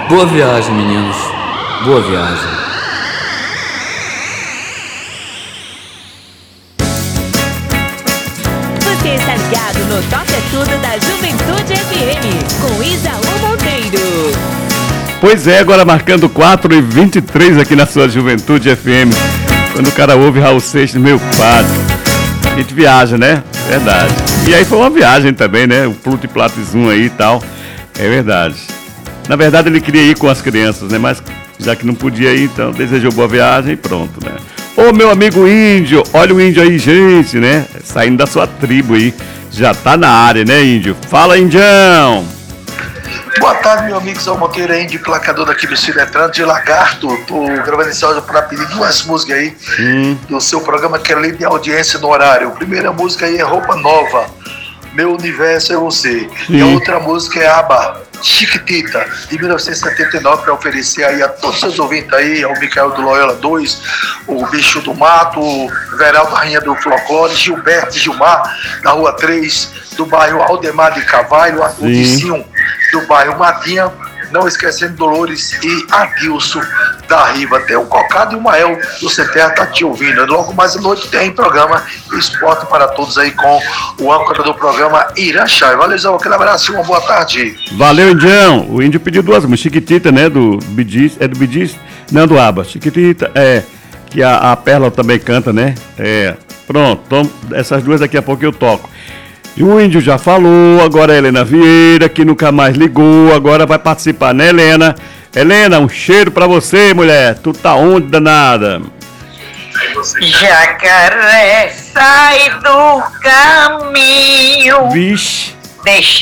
Boa viagem, meninos. Boa viagem. Você está ligado no Toca Tudo da Juventude FM, com Isaú Monteiro. Pois é, agora marcando 4h23 aqui na sua Juventude FM. Quando o cara ouve Raul Seixas, meu padre, a gente viaja, né? Verdade. E aí foi uma viagem também, né? O Pluto e Platizum aí e tal. É verdade. Na verdade ele queria ir com as crianças, né? Mas já que não podia ir, então desejou boa viagem e pronto, né? Ô meu amigo índio, olha o índio aí, gente, né? Saindo da sua tribo aí. Já tá na área, né, índio? Fala, indião! Boa tarde, meu amigo Zé Monteiro, índio emplacador daqui do Cinetrano de Lagarto. Tô gravando esse áudio para pedir duas músicas aí do seu programa que é líder de audiência no horário. A primeira música aí é Roupa Nova, Meu Universo é Você. E a outra música é Aba, Chiquitita, de 1979, para oferecer aí a todos os seus ouvintes aí, ao Micael do Loyola 2, o Bicho do Mato, o Veraldo Rainha do Folclore, Gilberto Gilmar, da Rua 3, do bairro Aldemar de Carvalho, o Dicinho, do bairro Madinha, não esquecendo Dolores e Adilson da Riva. Tem o Cocado e o Mael do Ceterra tá te ouvindo. Logo mais à noite tem programa Esporte para Todos aí com o âncora do programa Irã Chay. Valeu, Zé, aquele abraço e uma boa tarde. Valeu, indião. O índio pediu duas músicas. Chiquitita, né, do Bidis. É do Bidis? Não, do Aba. Chiquitita, que a Perla também canta, né? Pronto, então essas duas daqui a pouco eu toco. E o índio já falou, agora a Helena Vieira, que nunca mais ligou, agora vai participar, né, Helena? Helena, um cheiro pra você, mulher. Tu tá onde, danada? Jacaré sai do caminho. Vixe. Deixa